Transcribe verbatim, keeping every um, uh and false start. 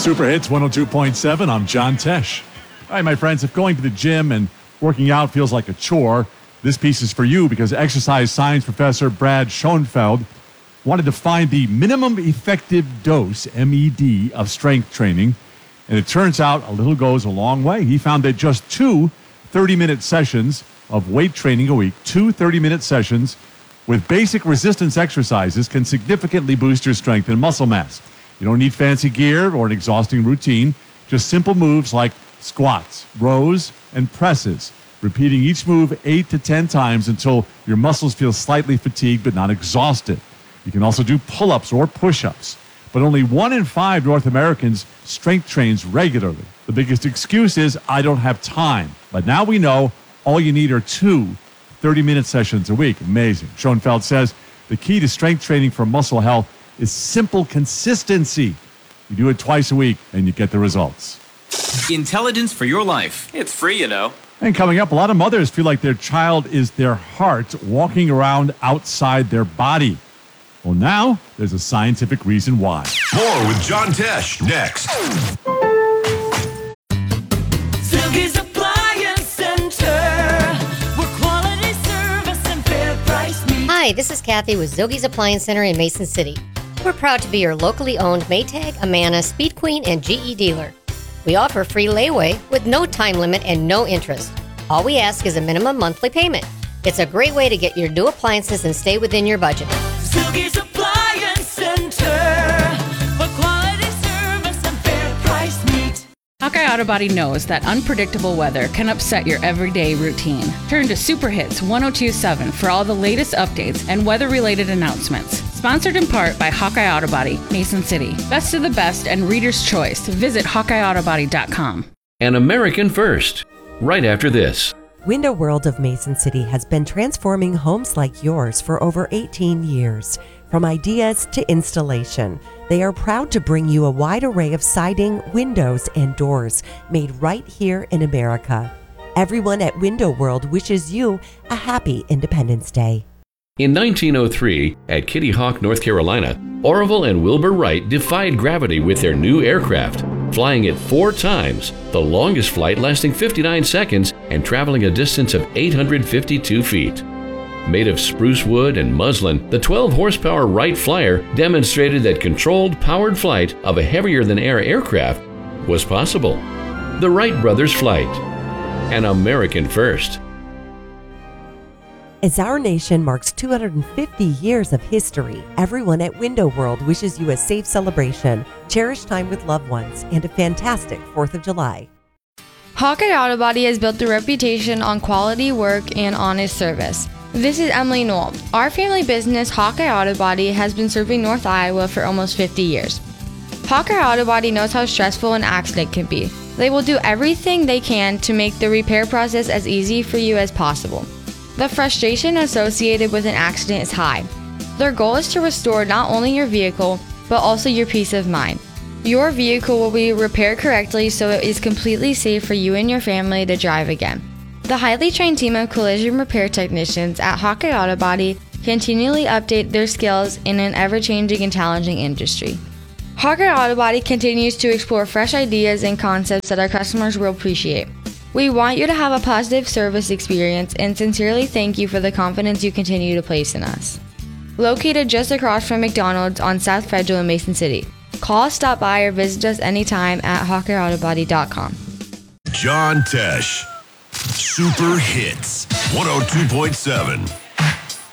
Super Hits one oh two point seven. I'm John Tesh. All right, my friends, if going to the gym and working out feels like a chore, this piece is for you because exercise science professor Brad Schoenfeld wanted to find the minimum effective dose, M E D, of strength training. And it turns out a little goes a long way. He found that just two thirty-minute sessions of weight training a week, two thirty-minute sessions with basic resistance exercises can significantly boost your strength and muscle mass. You don't need fancy gear or an exhausting routine, just simple moves like squats, rows, and presses, repeating each move eight to ten times until your muscles feel slightly fatigued but not exhausted. You can also do pull-ups or push-ups, but only one in five North Americans strength trains regularly. The biggest excuse is, I don't have time. But now we know all you need are two thirty-minute sessions a week. Amazing. Schoenfeld says the key to strength training for muscle health is simple consistency. You do it twice a week and you get the results. Intelligence for your life. It's free, you know. And coming up, a lot of mothers feel like their child is their heart walking around outside their body. Well, now there's a scientific reason why. More with John Tesh next. Silky's Appliance Center, where quality service and fair price meet. Hi, this is Kathy with Zogie's Appliance Center in Mason City. We're proud to be your locally owned Maytag, Amana, Speed Queen, and G E dealer. We offer free layaway with no time limit and no interest. All we ask is a minimum monthly payment. It's a great way to get your new appliances and stay within your budget. Silky's Appliance Center, where quality service and fair price meet. Hawkeye Auto Body knows that unpredictable weather can upset your everyday routine. Turn to Super Hits one oh two point seven for all the latest updates and weather-related announcements. Sponsored in part by Hawkeye Auto Body, Mason City. Best of the best and reader's choice. Visit hawkeye auto body dot com. An American First, right after this. Window World of Mason City has been transforming homes like yours for over eighteen years. From ideas to installation, they are proud to bring you a wide array of siding, windows, and doors made right here in America. Everyone at Window World wishes you a happy Independence Day. In nineteen oh three, at Kitty Hawk, North Carolina, Orville and Wilbur Wright defied gravity with their new aircraft, flying it four times, the longest flight lasting fifty-nine seconds and traveling a distance of eight hundred fifty-two feet. Made of spruce wood and muslin, the twelve horsepower Wright Flyer demonstrated that controlled, powered flight of a heavier-than-air aircraft was possible. The Wright Brothers Flight, an American first. As our nation marks two hundred fifty years of history, everyone at Window World wishes you a safe celebration, cherished time with loved ones, and a fantastic fourth of July. Hawkeye Auto Body has built a reputation on quality work and honest service. This is Emily Knoll. Our family business, Hawkeye Auto Body, has been serving North Iowa for almost fifty years. Hawkeye Auto Body knows how stressful an accident can be. They will do everything they can to make the repair process as easy for you as possible. The frustration associated with an accident is high. Their goal is to restore not only your vehicle, but also your peace of mind. Your vehicle will be repaired correctly so it is completely safe for you and your family to drive again. The highly trained team of collision repair technicians at Hawkeye Auto Body continually update their skills in an ever-changing and challenging industry. Hawkeye Auto Body continues to explore fresh ideas and concepts that our customers will appreciate. We want you to have a positive service experience and sincerely thank you for the confidence you continue to place in us. Located just across from McDonald's on South Federal in Mason City. Call, stop by, or visit us anytime at hawkeye auto body dot com. John Tesh, Super Hits one oh two point seven.